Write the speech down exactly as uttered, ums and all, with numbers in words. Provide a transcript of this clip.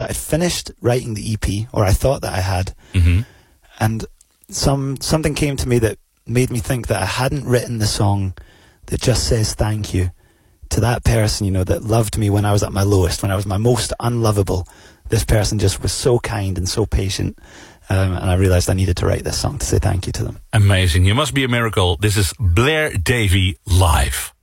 I finished writing the E P, or I thought that I had, mm-hmm. and some something came to me that made me think that I hadn't written the song that just says thank you to that person, you know, that loved me when I was at my lowest, when I was my most unlovable. This person just was so kind and so patient, um, and I realised I needed to write this song to say thank you to them. Amazing. You must be a miracle. This is Blair Davy live.